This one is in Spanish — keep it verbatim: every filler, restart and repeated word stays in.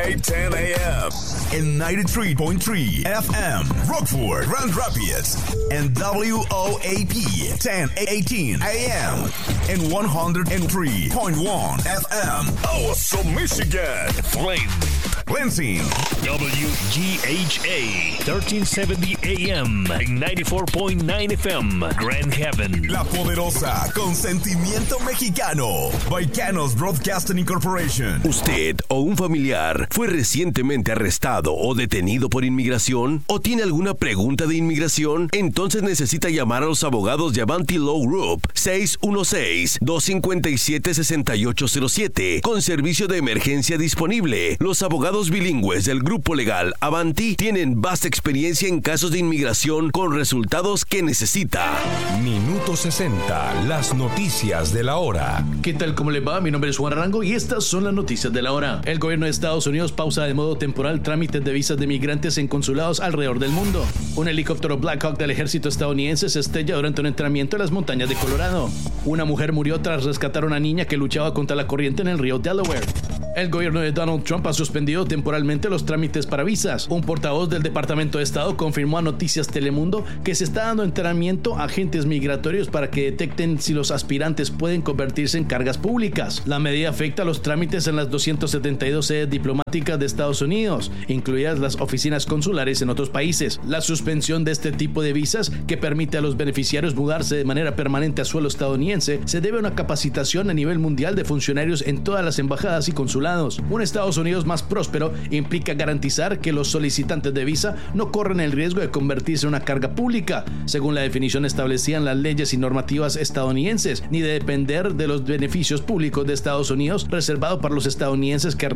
Weekday ten a.m. in ninety-three point three F M, Rockford, Grand Rapids, and W O A P ten eighteen A M and one oh three point one F M, Awesome, Michigan, Flint, Lansing, W G H A thirteen seventy A M and ninety-four point nine F M, Grand Haven. La poderosa, con sentimiento mexicano, Baicanos Broadcasting Incorporation. ¿Usted o un familiar fue recientemente arrestado o detenido por inmigración? ¿O tiene alguna pregunta de inmigración? Entonces necesita llamar a los abogados de Avanti Law Group seis uno seis, dos cinco siete, seis ocho cero siete con servicio de emergencia disponible. Los abogados bilingües del grupo legal Avanti tienen vasta experiencia en casos de inmigración con resultados que necesita. Minuto sesenta, las noticias de la hora. ¿Qué tal? ¿Cómo le va? Mi nombre es Juan Arango y estas son las noticias de la hora. El gobierno de Estados Unidos pausa de modo temporal trámites de visas de migrantes en consulados alrededor del mundo. Un helicóptero Black Hawk del ejército estadounidense se estrella durante un entrenamiento en las montañas de Colorado. Una mujer murió tras rescatar a una niña que luchaba contra la corriente en el río Delaware. El gobierno de Donald Trump ha suspendido temporalmente los trámites para visas. Un portavoz del Departamento de Estado confirmó a Noticias Telemundo que se está dando entrenamiento a agentes migratorios para que detecten si los aspirantes pueden convertirse en cargas públicas. La medida afecta a los trámites en las doscientas setenta y dos sedes diplomáticas de Estados Unidos, incluidas las oficinas consulares en otros países. La suspensión de este tipo de visas, que permite a los beneficiarios mudarse de manera permanente a suelo estadounidense, se debe a una capacitación a nivel mundial de funcionarios en todas las embajadas y consulados. Un Estados Unidos más próspero implica garantizar que los solicitantes de visa no corren el riesgo de convertirse en una carga pública, según la definición establecida en las leyes y normativas estadounidenses, ni de depender de los beneficios públicos de Estados Unidos reservados para los estadounidenses que